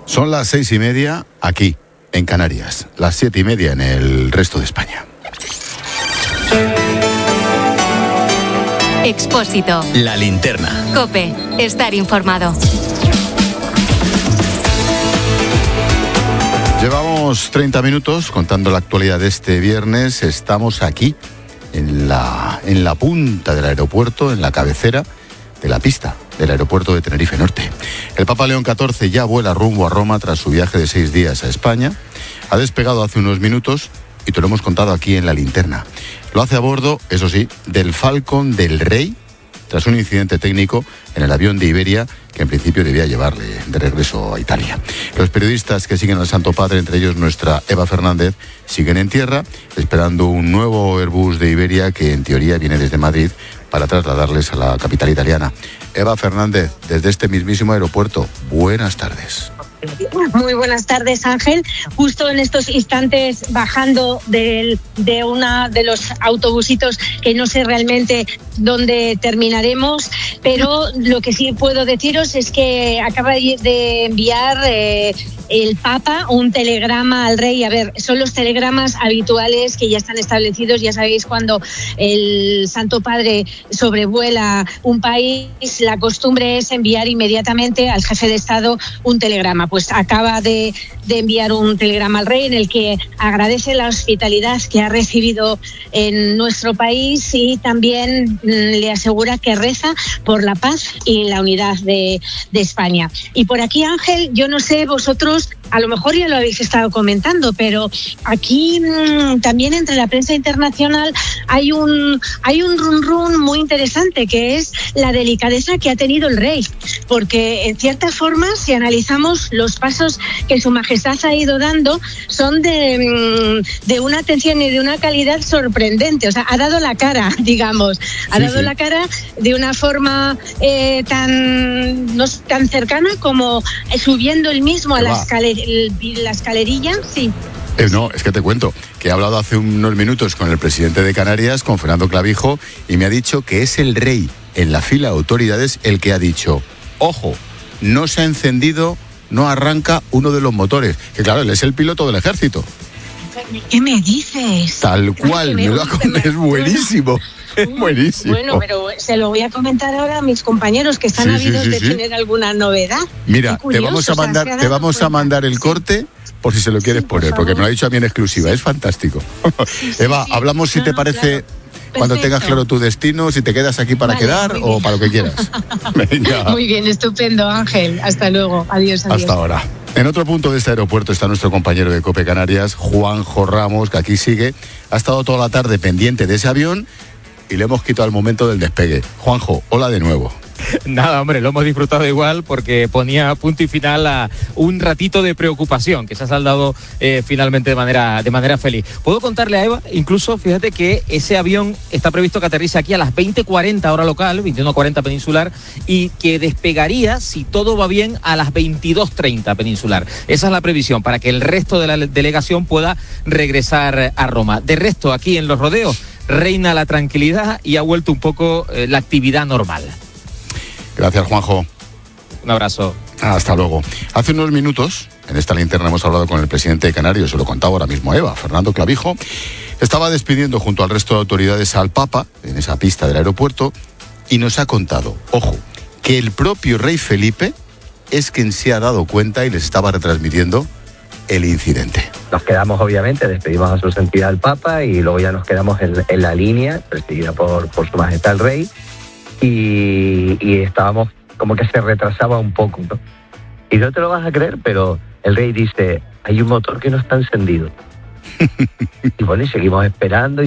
Son las 6:30 aquí, en Canarias. Las 7:30 en el resto de España. Expósito. La linterna. COPE. Estar informado. Llevamos 30 minutos contando la actualidad de este viernes. Estamos aquí, en la punta del aeropuerto, en la cabecera de la pista del aeropuerto de Tenerife Norte. El Papa León XIV ya vuela rumbo a Roma tras su viaje de 6 días a España. Ha despegado hace unos minutos y te lo hemos contado aquí en la linterna. Lo hace a bordo, eso sí, del Falcon del Rey, tras un incidente técnico en el avión de Iberia que en principio debía llevarle de regreso a Italia. Los periodistas que siguen al Santo Padre, entre ellos nuestra Eva Fernández, siguen en tierra esperando un nuevo Airbus de Iberia que en teoría viene desde Madrid para trasladarles a la capital italiana. Eva Fernández, desde este mismísimo aeropuerto, buenas tardes. Muy buenas tardes, Ángel. Justo en estos instantes bajando de una de los autobusitos que no sé realmente dónde terminaremos, pero lo que sí puedo deciros es que acaba de enviar el Papa un telegrama al Rey. A ver, son los telegramas habituales que ya están establecidos. Ya sabéis, cuando el Santo Padre sobrevuela un país, la costumbre es enviar inmediatamente al jefe de Estado un telegrama. Pues acaba de enviar un telegrama al Rey en el que agradece la hospitalidad que ha recibido en nuestro país y también le asegura que reza por la paz y la unidad de España. Y por aquí, Ángel, yo no sé, vosotros a lo mejor ya lo habéis estado comentando, pero aquí también entre la prensa internacional hay un run muy interesante, que es la delicadeza que ha tenido el Rey, porque en cierta forma, si analizamos los pasos que Su Majestad ha ido dando, son de una atención y de una calidad sorprendente. O sea, ha dado la cara, digamos, la cara de una forma tan cercana como subiendo él mismo a la escalerilla, sí. No, es que te cuento que he hablado hace unos minutos con el presidente de Canarias, con Fernando Clavijo, y me ha dicho que es el Rey en la fila de autoridades el que ha dicho, ojo, no se ha encendido, no arranca uno de los motores. Que claro, él es el piloto del ejército. ¿Qué me dices? Tal cual, es buenísimo. Es buenísimo. Bueno, pero se lo voy a comentar ahora a mis compañeros que están ávidos de tener alguna novedad. Mira, te vamos a mandar el corte por si se lo quieres poner, porque me lo ha dicho a mí en exclusiva, es fantástico. Eva, hablamos si te parece, claro, cuando tengas claro tu destino, si te quedas aquí para quedar o para lo que quieras. Venga. Muy bien, estupendo, Ángel. Hasta luego. Adiós. Hasta ahora. En otro punto de este aeropuerto está nuestro compañero de COPE Canarias, Juanjo Ramos, que aquí sigue. Ha estado toda la tarde pendiente de ese avión y le hemos quitado el momento del despegue. Juanjo, hola de nuevo. Nada, hombre, lo hemos disfrutado igual porque ponía punto y final a un ratito de preocupación que se ha saldado finalmente de manera feliz. Puedo contarle a Eva, incluso, fíjate que ese avión está previsto que aterrice aquí a las 20:40 hora local, 21:40 peninsular, y que despegaría, si todo va bien, a las 22:30 peninsular. Esa es la previsión, para que el resto de la delegación pueda regresar a Roma. De resto, aquí en Los Rodeos reina la tranquilidad y ha vuelto un poco la actividad normal. Gracias, Juanjo. Un abrazo. Hasta luego. Hace unos minutos, en esta linterna hemos hablado con el presidente de Canarias, se lo contaba ahora mismo Eva, Fernando Clavijo. Estaba despidiendo junto al resto de autoridades al Papa, en esa pista del aeropuerto, y nos ha contado, ojo, que el propio Rey Felipe es quien se ha dado cuenta y les estaba retransmitiendo el incidente. Nos quedamos, obviamente, despedimos a su santidad el Papa y luego ya nos quedamos en la línea, presidida por Su Majestad el Rey, y estábamos como que se retrasaba un poco, ¿no? Y no te lo vas a creer, pero el Rey dice, hay un motor que no está encendido. Y bueno, y seguimos esperando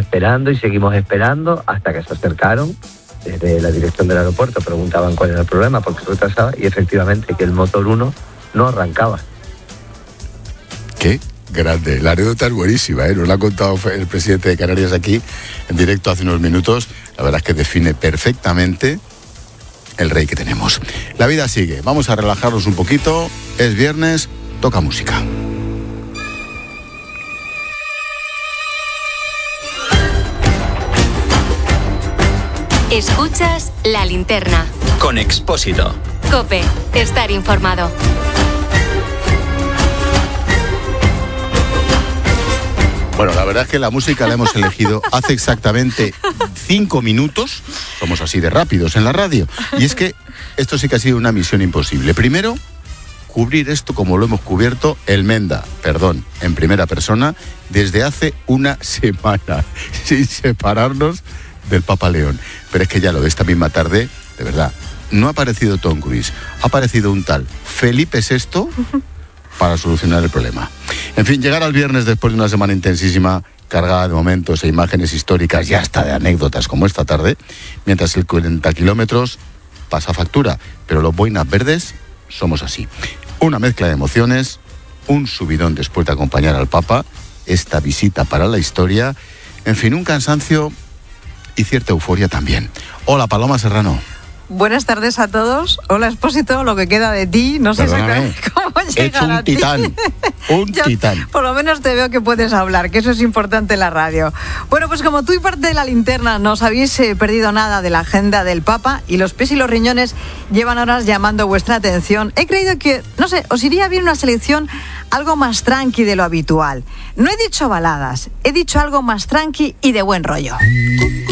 hasta que se acercaron desde la dirección del aeropuerto, preguntaban cuál era el problema, por qué se retrasaba, y efectivamente que el motor 1 no arrancaba. Qué grande, la anécdota es buenísima, nos la ha contado el presidente de Canarias aquí en directo hace unos minutos. La verdad es que define perfectamente el Rey que tenemos. La vida sigue, vamos a relajarnos un poquito, es viernes, toca música. Escuchas La Linterna con Expósito. COPE, estar informado. Bueno, la verdad es que la música la hemos elegido hace exactamente 5 minutos. Somos así de rápidos en la radio. Y es que esto sí que ha sido una misión imposible. Primero, cubrir esto como lo hemos cubierto en primera persona, desde hace una semana, sin separarnos del Papa León. Pero es que ya lo de esta misma tarde, de verdad, no ha aparecido Tom Cruise, ha aparecido un tal Felipe VI para solucionar el problema. En fin, llegar al viernes después de una semana intensísima, cargada de momentos e imágenes históricas y hasta de anécdotas como esta tarde, mientras el 40 kilómetros pasa factura, pero los boinas verdes somos así. Una mezcla de emociones, un subidón después de acompañar al Papa, esta visita para la historia, en fin, un cansancio y cierta euforia también. Hola, Paloma Serrano. Buenas tardes a todos. Hola, Expósito, lo que queda de ti. No sé exactamente cómo llegar a ti. Un titán. Por lo menos te veo que puedes hablar, que eso es importante en la radio. Bueno, pues como tú y parte de la linterna no os habéis perdido nada de la agenda del Papa y los pies y los riñones llevan horas llamando vuestra atención, he creído que, no sé, os iría bien una selección algo más tranqui de lo habitual. No he dicho baladas, he dicho algo más tranqui y de buen rollo.